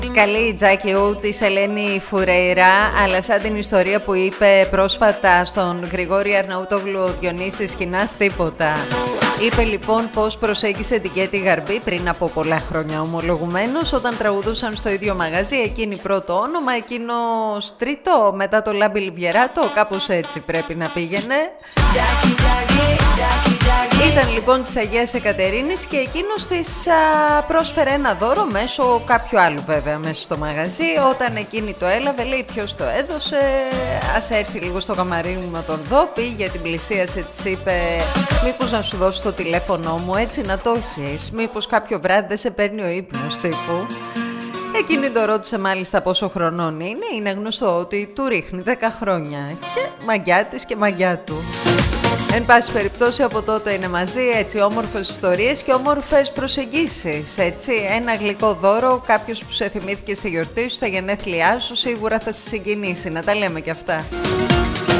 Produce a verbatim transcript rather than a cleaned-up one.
Καλή η Τζάκι Ου της Ελένη Φουρέιρα, αλλά σαν την ιστορία που είπε πρόσφατα στον Γρηγόρη Αρναούτογλου ο Διονύσης Χινάς τίποτα. Είπε λοιπόν πως προσέγγισε την Κέτη Γαρμπή πριν από πολλά χρόνια ομολογουμένως, όταν τραγουδούσαν στο ίδιο μαγαζί, εκείνη πρώτο όνομα, εκείνος τρίτο, μετά το Λάμπη Λιβιεράτο, κάπως έτσι πρέπει να πήγαινε. Ήταν λοιπόν της Αγίας Εκατερίνης και εκείνος της α, πρόσφερε ένα δώρο μέσω κάποιου άλλου βέβαια μέσα στο μαγαζί. Όταν εκείνη το έλαβε, λέει ποιος το έδωσε, ας έρθει λίγο στο καμαρίνι μου να τον δω, πήγε, την πλησίασε, της είπε μήπως να σου δώσω το τηλέφωνο μου έτσι να το έχεις, μήπως κάποιο βράδυ δεν σε παίρνει ο ύπνος τύπου. Εκείνη το ρώτησε μάλιστα πόσο χρονών είναι, είναι γνωστό ότι του ρίχνει δέκα χρόνια και μαγιά της και μαγιά του. Εν πάση περιπτώσει από τότε είναι μαζί, έτσι όμορφες ιστορίες και όμορφες προσεγγίσεις, έτσι ένα γλυκό δώρο, κάποιος που σε θυμήθηκε στη γιορτή σου, στα γενέθλιά σου, σίγουρα θα σε συγκινήσει, να τα λέμε και αυτά.